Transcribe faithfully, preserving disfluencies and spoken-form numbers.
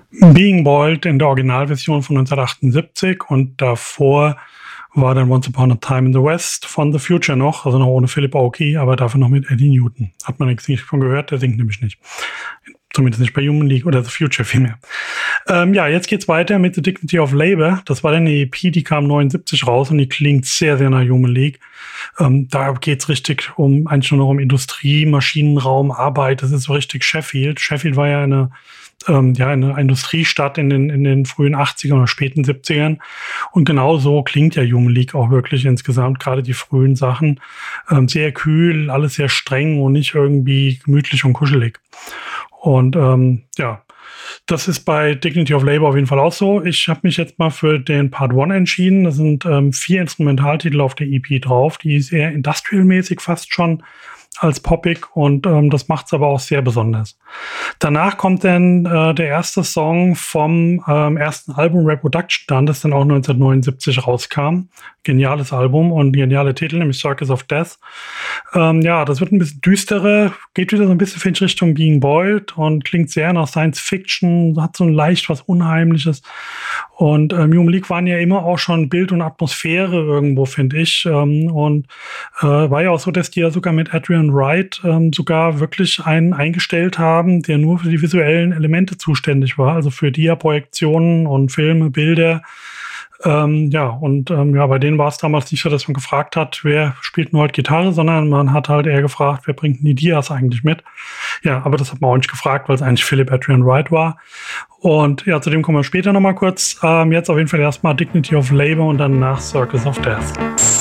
Being Boiled in der Originalversion von neunzehnhundertachtundsiebzig und davor war dann Once Upon a Time in the West von The Future noch, also noch ohne Philip Oakey, aber dafür noch mit Eddie Newton. Hat man nichts von gehört, der singt nämlich nicht. Zumindest nicht bei Human League oder The Future vielmehr. Ähm, ja, jetzt geht's weiter mit The Dignity of Labor. Das war dann eine E P, die kam neunundsiebzig raus und die klingt sehr, sehr nach Human League. Ähm, da geht's richtig um, eigentlich nur noch um Industrie, Maschinenraum, Arbeit. Das ist so richtig Sheffield. Sheffield war ja eine Ähm, ja, eine Industriestadt in den, in den frühen achtzigern oder späten siebzigern. Und genau so klingt ja Human League auch wirklich insgesamt, gerade die frühen Sachen. Ähm, sehr kühl, alles sehr streng und nicht irgendwie gemütlich und kuschelig. Und ähm, ja, das ist bei Dignity of Labor auf jeden Fall auch so. Ich habe mich jetzt mal für den Part eins entschieden. Da sind ähm, vier Instrumentaltitel auf der E P drauf. Die ist eher industrial-mäßig fast schon als poppig und ähm, das macht's aber auch sehr besonders. Danach kommt dann äh, der erste Song vom ähm, ersten Album Reproduction dann, das dann auch neunzehnhundertneunundsiebzig rauskam. Geniales Album und geniale Titel, nämlich Circus of Death. Ähm, ja, das wird ein bisschen düsterer, geht wieder so ein bisschen in Richtung Being Boiled und klingt sehr nach Science Fiction, hat so ein leicht was Unheimliches. Und ähm, Human League waren ja immer auch schon Bild und Atmosphäre irgendwo, finde ich. Ähm, und äh, war ja auch so, dass die ja sogar mit Adrian Wright ähm, sogar wirklich einen eingestellt haben, der nur für die visuellen Elemente zuständig war, also für Dia-Projektionen und Filme, Bilder. Ähm, ja, und ähm, ja, bei denen war es damals nicht so, dass man gefragt hat, wer spielt nur halt Gitarre, sondern man hat halt eher gefragt, wer bringt denn die Dias eigentlich mit? Ja, aber das hat man auch nicht gefragt, weil es eigentlich Philip Adrian Wright war. Und ja, zu dem kommen wir später nochmal kurz. Ähm, jetzt auf jeden Fall erstmal Dignity of Labor und dann nach Circus of Death.